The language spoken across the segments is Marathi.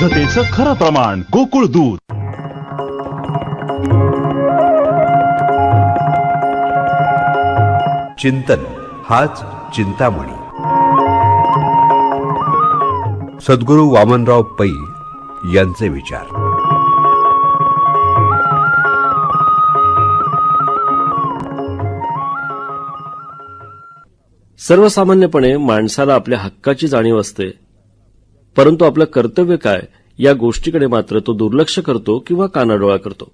शुद्धतेचं खरं प्रमाण गोकुळ दूध. चिंतन हाच चिंतामणी. सद्गुरू वामनराव पै यांचे विचार. सर्वसामान्यपणे माणसाला आपल्या हक्काची जाणीव असते, परंतु आपलं कर्तव्य काय या गोष्टीकडे मात्र तो दुर्लक्ष करतो किंवा कानाडोळा करतो.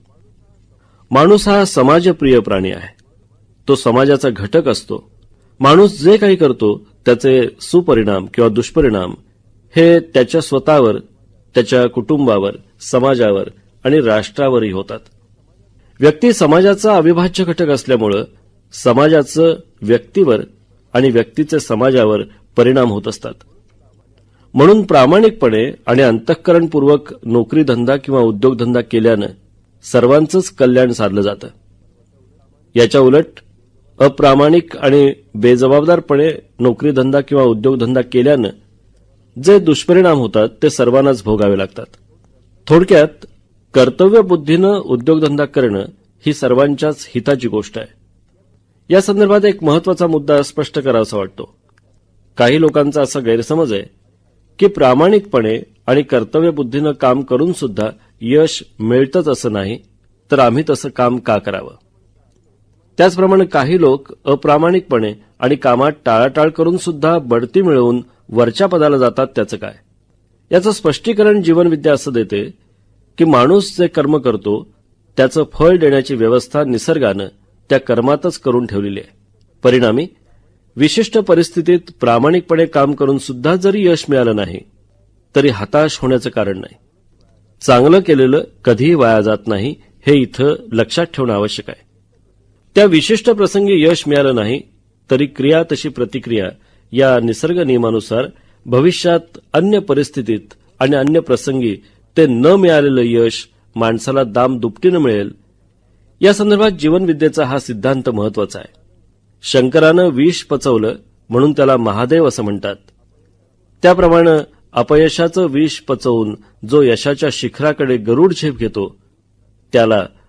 माणूस हा समाजप्रिय प्राणी आहे. तो समाजाचा घटक असतो. माणूस जे काही करतो त्याचे सुपरिणाम किंवा दुष्परिणाम हे त्याच्या स्वतःवर, त्याच्या कुटुंबावर, समाजावर आणि राष्ट्रावरही होतात. व्यक्ती समाजाचा अविभाज्य घटक असल्यामुळे समाजाचं व्यक्तीवर आणि व्यक्तीचे समाजावर परिणाम होत असतात. म्हणून प्रामाणिकपणे आणि अंतःकरणपूर्वक नोकरीधंदा किंवा उद्योगधंदा केल्यानं सर्वांचंच कल्याण साधलं जातं. याच्या उलट अप्रामाणिक आणि बेजबाबदारपणे नोकरीधंदा किंवा उद्योगधंदा केल्यानं जे दुष्परिणाम होतात ते सर्वांनाच भोगावे लागतात. थोडक्यात कर्तव्यबुद्धीनं उद्योगधंदा करणं ही सर्वांच्याच हिताची गोष्ट आहे. या संदर्भात एक महत्वाचा मुद्दा स्पष्ट करावासा वाटतो. काही लोकांचा असा गैरसमज आहे की प्रामाणिकपणे आणि कर्तव्यबुद्धीनं काम करून सुद्धा यश मिळतंच असं नाही, तर आम्ही तसं काम का करावं. त्याचप्रमाणे काही लोक अप्रामाणिकपणे आणि कामात टाळाटाळ करून सुद्धा बढती मिळवून वरच्या पदाला जातात, त्याचं काय. याचं स्पष्टीकरण जीवनविद्या असं देते की माणूस जे कर्म करतो त्याचं फळ देण्याची व्यवस्था निसर्गानं त्या कर्मातच करून ठेवलेली आहे. परिणामी विशिष्ट परिस्थितीत प्रामाणिकपणे काम करून सुद्धा जरी यश मिळालं नाही तरी हताश होण्याचं कारण नाही. चांगलं केलेलं कधीही वाया जात नाही, हे इथं लक्षात ठेवणं आवश्यक आहे. त्या विशिष्ट प्रसंगी यश मिळालं नाही तरी क्रिया तशी प्रतिक्रिया या निसर्ग नियमानुसार भविष्यात अन्य परिस्थितीत आणि अन्य प्रसंगी ते न मिळालेलं यश माणसाला दाम दुपटीनं मिळेल. या संदर्भात जीवनविद्येचा हा सिद्धांत महत्वाचा आहे. शंकरानं विष पचवलं म्हणून त्याला महादेव असं म्हणतात. त्याप्रमाणे अपयशाचं विष पचवून जो यशाच्या शिखराकडे गरुड झेप घेतो त्याला